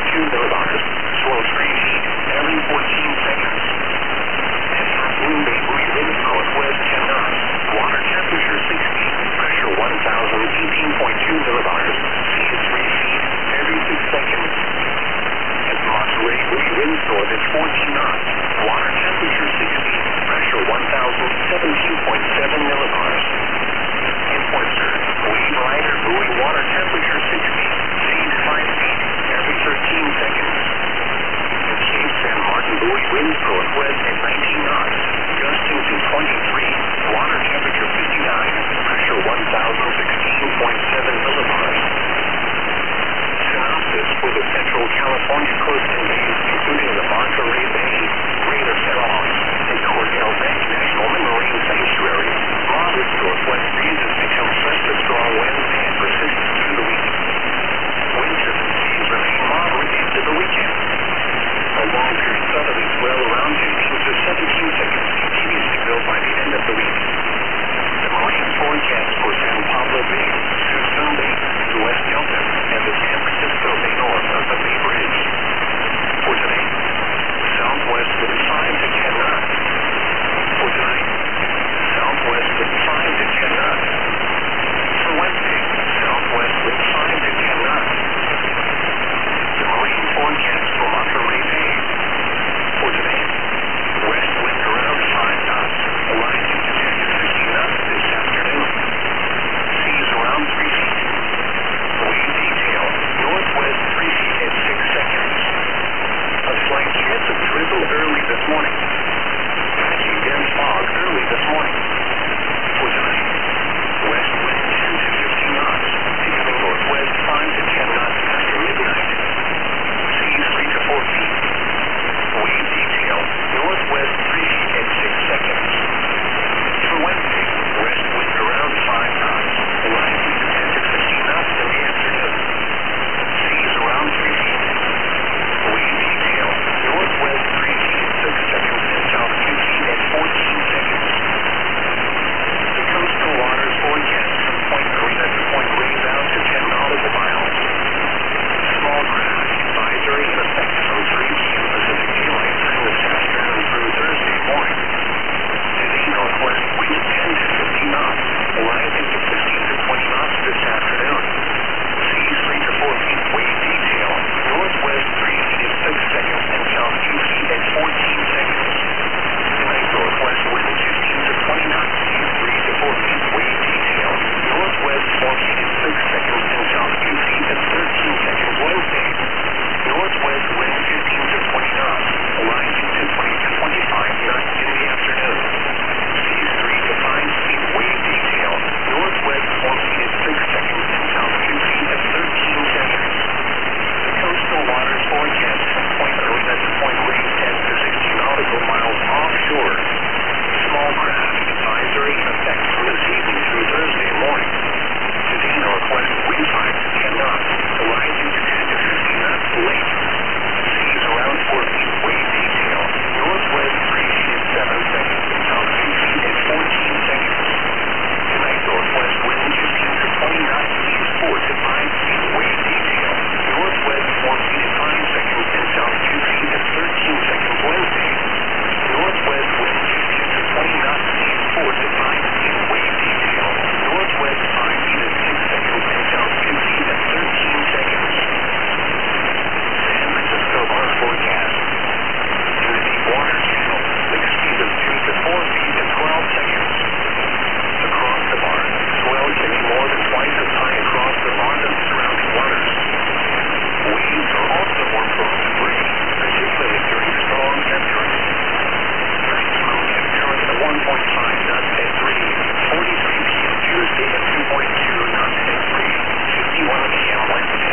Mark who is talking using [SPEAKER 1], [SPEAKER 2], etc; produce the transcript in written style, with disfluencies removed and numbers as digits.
[SPEAKER 1] millibars. Slow 3 feet every 14 seconds. And half moon bay buoy winds northwest 10 knots. Water temperature 6 feet. Pressure 1,018.2 millibars. Sea 3 feet every 6 seconds. And Monterey buoy winds north at 14 knots. Water temperature 6 feet. Pressure 1,017.7 millibars. In Portster, wave rider buoy water temperature 6 feet. Sea 5 feet every 13 seconds. In Cape San Martin buoy winds northwest at 19 knots. Gusting to 23. Water temperature 59. Pressure 1,016.7 millibars. Synopsis for the Central California coast and bays, including the Monterey Bay, Greater San Juan, and Cordell Bank National Marine Sanctuary. Moderate northwest breezes become such a strong winds and persistent